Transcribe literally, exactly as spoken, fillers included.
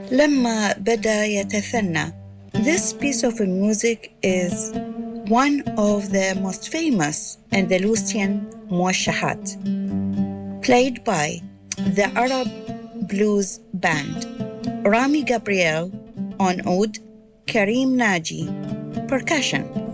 لما بدا يتثنى. This piece of music is one of the most famous Andalusian موشحات, played by the Arab Blues Band. Rami Gabriel on oud, Karim Naji percussion.